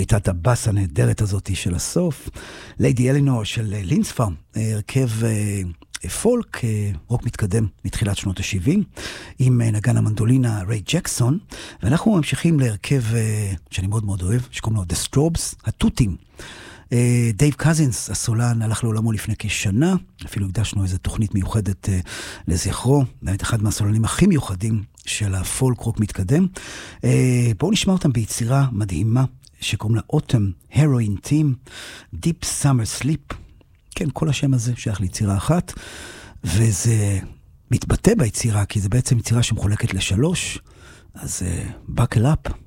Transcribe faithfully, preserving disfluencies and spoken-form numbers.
פריטת הבאס הנהדרת הזאת של הסוף, ליידי אלינור של לינס פארם, הרכב פולק, רוק מתקדם מתחילת שנות ה-שבעים, עם נגן המנדולינה ריי ג'קסון, ואנחנו ממשיכים להרכב שאני מאוד מאוד אוהב, שקוראים לו The Strobes, התותים. דייב קזינס, הסולן, הלך לעולמו לפני כשנה, אפילו הקדשנו איזו תוכנית מיוחדת לזכרו, באמת אחד מהסולנים הכי מיוחדים של הפולק רוק מתקדם. בואו נשמע אותם ביצירה מדהימה, שקוראים לה Autumn Heroin Team, Deep Summer Sleep. כן, כל השם הזה שייך ליצירה אחת, וזה מתבטא ביצירה, כי זה בעצם יצירה שמחולקת לשלוש, אז buckle up.